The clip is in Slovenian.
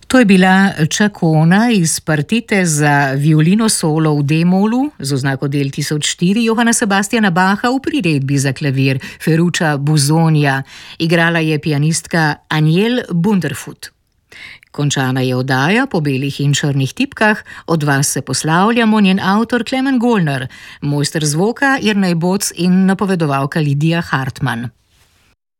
To je bila Čakona iz partite za violino solo v D-molu z oznako del 1004 Johana Sebastiana Bacha v priredbi za klavir Ferruccia Busonija. Igrala je pianistka Aniel Bunderfud. Končana je oddaja po belih in črnih tipkah, od vas se poslavljamo njen avtor Klemen Golnar, mojster zvoka Jernej Boc in napovedovalka Lidija Hartmann.